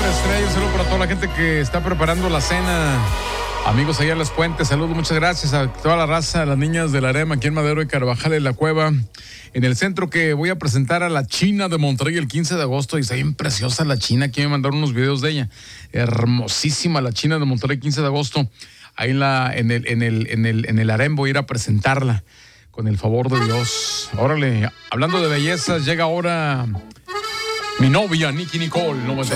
superestrella. Un saludo para toda la gente que está preparando la cena. Amigos allá en Las Puentes, saludos, muchas gracias a toda la raza, a las niñas de la Arema aquí en Madero y Carvajal en la Cueva. En el centro que voy a presentar a la China de Monterrey el 15 de agosto. Y está bien preciosa la China, aquí me mandaron unos videos de ella. Hermosísima la China de Monterrey, 15 de agosto. Ahí en el Arem voy a ir a presentarla, con el favor de Dios. Órale, hablando de bellezas, llega ahora mi novia, Nicky Nicole.